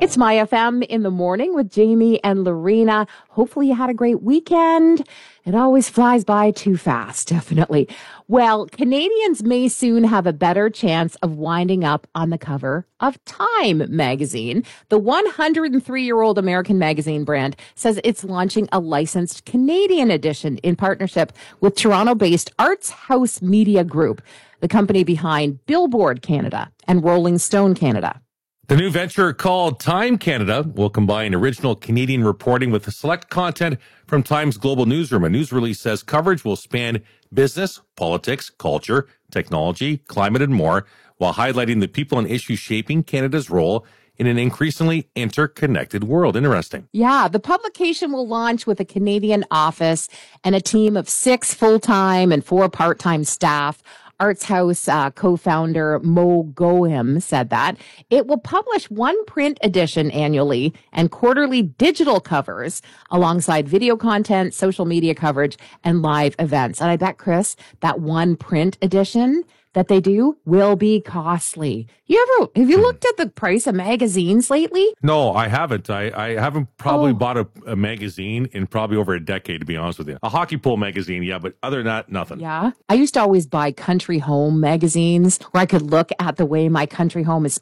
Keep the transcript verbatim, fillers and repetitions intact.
It's My F M in the morning with Jamie and Lorena. Hopefully you had a great weekend. It always flies by too fast, definitely. Well, Canadians may soon have a better chance of winding up on the cover of Time magazine. The one hundred three-year-old American magazine brand says it's launching a licensed Canadian edition in partnership with Toronto-based Arts House Media Group, the company behind Billboard Canada and Rolling Stone Canada. The new venture called Time Canada will combine original Canadian reporting with the select content from Time's global newsroom. A news release says coverage will span business, politics, culture, technology, climate, and more, while highlighting the people and issues shaping Canada's role in an increasingly interconnected world. Interesting. Yeah, the publication will launch with a Canadian office and a team of six full-time and four part-time staff. Arts House uh, co-founder Mo Goham said that. It will publish one print edition annually and quarterly digital covers alongside video content, social media coverage, and live events. And I bet, Chris, that one print edition that they do will be costly. You ever, have you looked at the price of magazines lately? No, I haven't. I, I haven't probably Oh. bought a, a magazine in probably over a decade, to be honest with you. A hockey pool magazine, yeah, but other than that, nothing. Yeah. I used to always buy Country Home magazines where I could look at the way my country home is